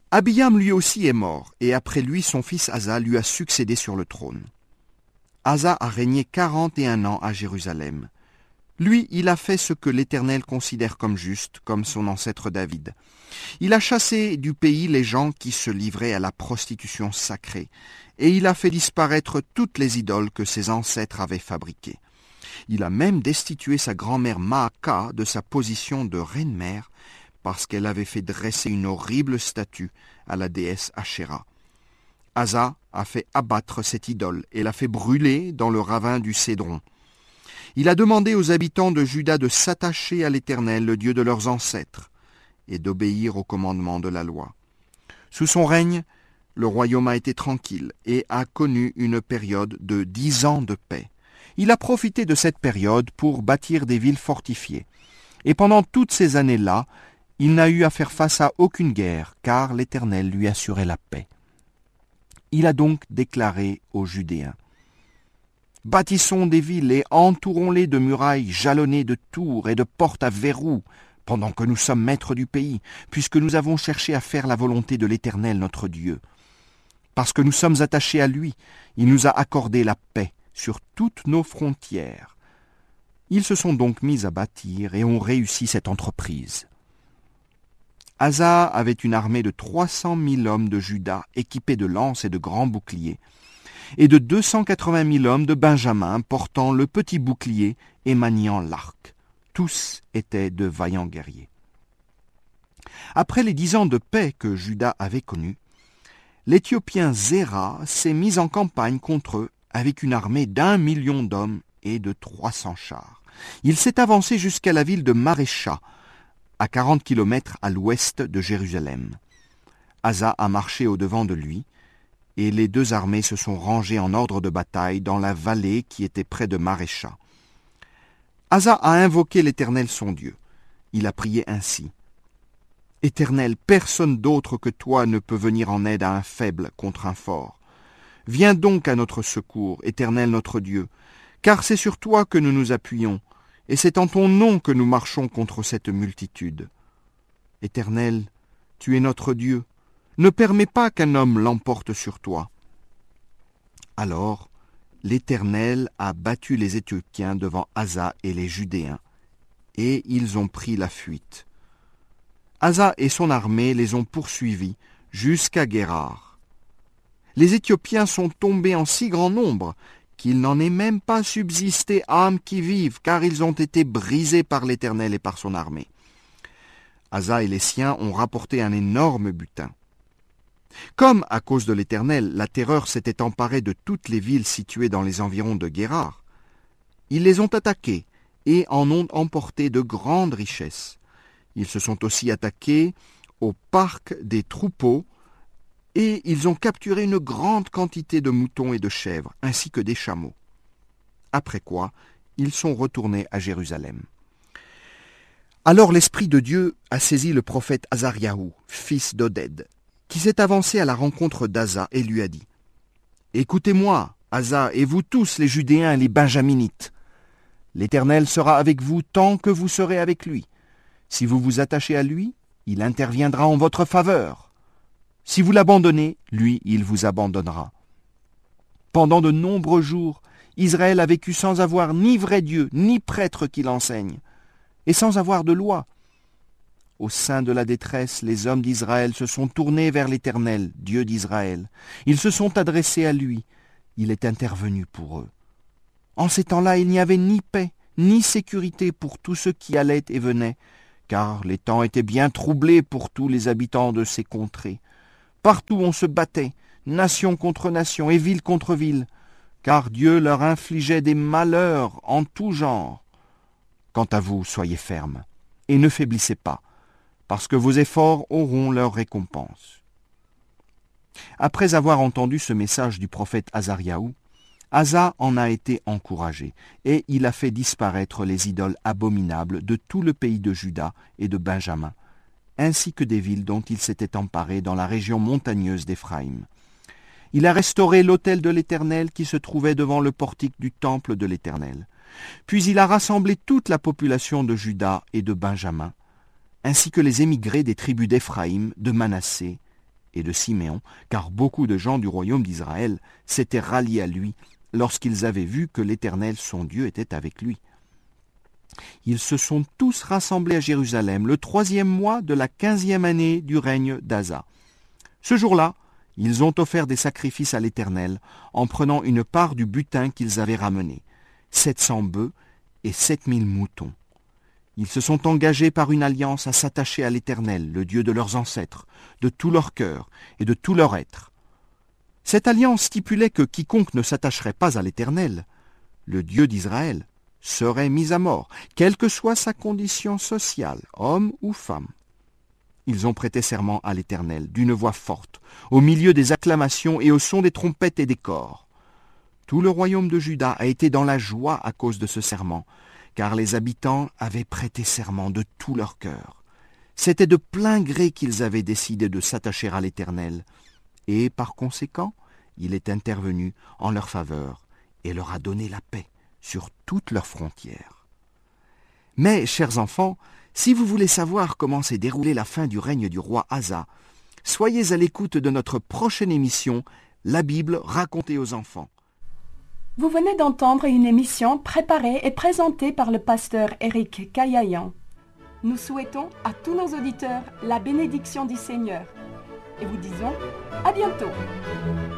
Abiam lui aussi est mort, et après lui son fils Asa lui a succédé sur le trône. Asa a régné 41 ans à Jérusalem. Lui, il a fait ce que l'Éternel considère comme juste, comme son ancêtre David. Il a chassé du pays les gens qui se livraient à la prostitution sacrée, et il a fait disparaître toutes les idoles que ses ancêtres avaient fabriquées. Il a même destitué sa grand-mère Maaka de sa position de reine-mère, parce qu'elle avait fait dresser une horrible statue à la déesse Ashéra. Asa a fait abattre cette idole et l'a fait brûler dans le ravin du Cédron. Il a demandé aux habitants de Juda de s'attacher à l'Éternel, le Dieu de leurs ancêtres, et d'obéir aux commandements de la loi. Sous son règne, le royaume a été tranquille et a connu une période de 10 ans de paix. Il a profité de cette période pour bâtir des villes fortifiées. Et pendant toutes ces années-là, il n'a eu à faire face à aucune guerre, car l'Éternel lui assurait la paix. Il a donc déclaré aux Judéens: « Bâtissons des villes et entourons-les de murailles jalonnées de tours et de portes à verrous, pendant que nous sommes maîtres du pays, puisque nous avons cherché à faire la volonté de l'Éternel notre Dieu. Parce que nous sommes attachés à lui, il nous a accordé la paix sur toutes nos frontières. » Ils se sont donc mis à bâtir et ont réussi cette entreprise. Asa avait une armée de 300 000 hommes de Juda équipés de lances et de grands boucliers, et de 280 000 hommes de Benjamin portant le petit bouclier et maniant l'arc. Tous étaient de vaillants guerriers. Après les 10 ans de paix que Juda avait connus, l'Éthiopien Zéra s'est mis en campagne contre eux avec une armée d'1 million d'hommes et de 300 chars. Il s'est avancé jusqu'à la ville de Marécha, à 40 kilomètres à l'ouest de Jérusalem. Asa a marché au-devant de lui, et les deux armées se sont rangées en ordre de bataille dans la vallée qui était près de Marécha. Asa a invoqué l'Éternel son Dieu. Il a prié ainsi: « Éternel, personne d'autre que toi ne peut venir en aide à un faible contre un fort. Viens donc à notre secours, Éternel notre Dieu, car c'est sur toi que nous nous appuyons, et c'est en ton nom que nous marchons contre cette multitude. Éternel, tu es notre Dieu, ne permets pas qu'un homme l'emporte sur toi. » Alors, l'Éternel a battu les Éthiopiens devant Asa et les Judéens, et ils ont pris la fuite. Asa et son armée les ont poursuivis jusqu'à Guérar. Les Éthiopiens sont tombés en si grand nombre qu'il n'en est même pas subsisté âme qui vive, car ils ont été brisés par l'Éternel et par son armée. Asa et les siens ont rapporté un énorme butin. Comme, à cause de l'Éternel, la terreur s'était emparée de toutes les villes situées dans les environs de Guérar, ils les ont attaquées et en ont emporté de grandes richesses. Ils se sont aussi attaqués au parc des troupeaux, et ils ont capturé une grande quantité de moutons et de chèvres, ainsi que des chameaux. Après quoi, ils sont retournés à Jérusalem. Alors l'Esprit de Dieu a saisi le prophète Azariahu, fils d'Oded, qui s'est avancé à la rencontre d'Asa et lui a dit: « Écoutez-moi, Asa, et vous tous les Judéens et les Benjaminites. L'Éternel sera avec vous tant que vous serez avec lui. Si vous vous attachez à lui, il interviendra en votre faveur. Si vous l'abandonnez, lui, il vous abandonnera. » Pendant de nombreux jours, Israël a vécu sans avoir ni vrai Dieu, ni prêtre qui l'enseigne, et sans avoir de loi. Au sein de la détresse, les hommes d'Israël se sont tournés vers l'Éternel, Dieu d'Israël. Ils se sont adressés à lui. Il est intervenu pour eux. En ces temps-là, il n'y avait ni paix, ni sécurité pour tous ceux qui allaient et venaient, car les temps étaient bien troublés pour tous les habitants de ces contrées. Partout on se battait, nation contre nation et ville contre ville, car Dieu leur infligeait des malheurs en tout genre. Quant à vous, soyez fermes, et ne faiblissez pas, parce que vos efforts auront leur récompense. » Après avoir entendu ce message du prophète Azariahu, Asa en a été encouragé, et il a fait disparaître les idoles abominables de tout le pays de Juda et de Benjamin, ainsi que des villes dont il s'était emparé dans la région montagneuse d'Éphraïm. Il a restauré l'autel de l'Éternel qui se trouvait devant le portique du temple de l'Éternel. Puis il a rassemblé toute la population de Juda et de Benjamin, ainsi que les émigrés des tribus d'Éphraïm, de Manassé et de Siméon, car beaucoup de gens du royaume d'Israël s'étaient ralliés à lui lorsqu'ils avaient vu que l'Éternel, son Dieu, était avec lui. Ils se sont tous rassemblés à Jérusalem le 3e mois de la 15e année du règne d'Asa. Ce jour-là, ils ont offert des sacrifices à l'Éternel en prenant une part du butin qu'ils avaient ramené, 700 bœufs et 7000 moutons. Ils se sont engagés par une alliance à s'attacher à l'Éternel, le Dieu de leurs ancêtres, de tout leur cœur et de tout leur être. Cette alliance stipulait que quiconque ne s'attacherait pas à l'Éternel, le Dieu d'Israël, serait mis à mort, quelle que soit sa condition sociale, homme ou femme. Ils ont prêté serment à l'Éternel d'une voix forte, au milieu des acclamations et au son des trompettes et des cors. Tout le royaume de Juda a été dans la joie à cause de ce serment, car les habitants avaient prêté serment de tout leur cœur. C'était de plein gré qu'ils avaient décidé de s'attacher à l'Éternel, et par conséquent, il est intervenu en leur faveur et leur a donné la paix sur toutes leurs frontières. Mais, chers enfants, si vous voulez savoir comment s'est déroulée la fin du règne du roi Asa, soyez à l'écoute de notre prochaine émission, La Bible racontée aux enfants. Vous venez d'entendre une émission préparée et présentée par le pasteur Éric Caillayan. Nous souhaitons à tous nos auditeurs la bénédiction du Seigneur et vous disons à bientôt.